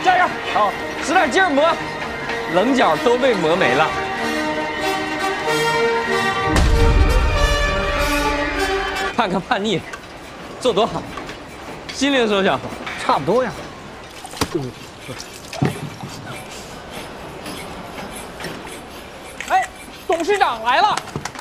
加油！好，使点劲儿磨，棱角都被磨没了。看看叛逆，做多好，心灵手巧， 差不多呀。 哎，董事长来了。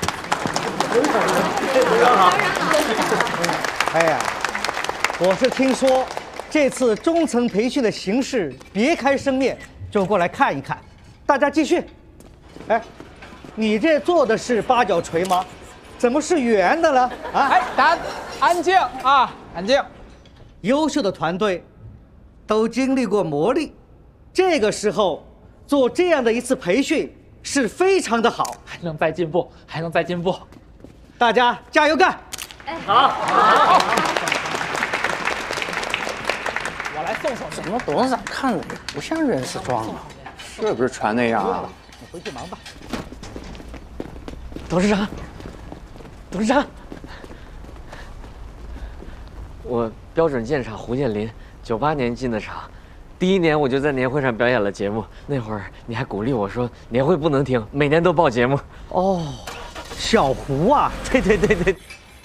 董事长好。哎呀，我是听说这次中层培训的形式别开生面，就过来看一看。大家继续。哎，你这做的是八角锤吗？怎么是圆的了？啊！ 哎，大家安静啊，安静。 优秀的团队都经历过磨砺，这个时候做这样的一次培训是非常的好， 还能再进步，还能再进步。 大家加油干！ 哎，好。我来送送。 怎么董事长看着也不像认识状啊？是不是传那样啊？ 你回去忙吧。 董事长，董事长，我标准建厂胡建林，98年进的厂，第1年我就在年会上表演了节目。那会儿你还鼓励我说年会不能停，每年都报节目。 哦，小胡啊， 对对对对。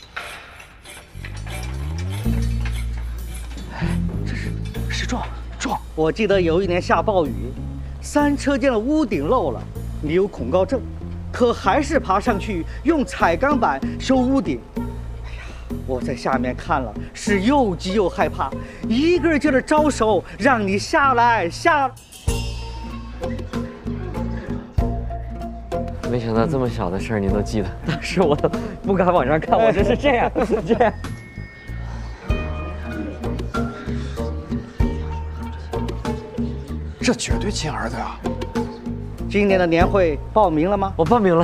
哎，这是撞。 我记得有一年下暴雨，3车间的屋顶漏了，你有恐高症，可还是爬上去用彩钢板修屋顶。哎呀，我在下面看了，是又急又害怕，一个劲儿的招手让你下来。 没想到这么小的事儿您都记得，当时我都不敢往上看，我这是这样，这样。 这绝对亲儿子呀！ 今年的年会报名了吗？ 我报名了。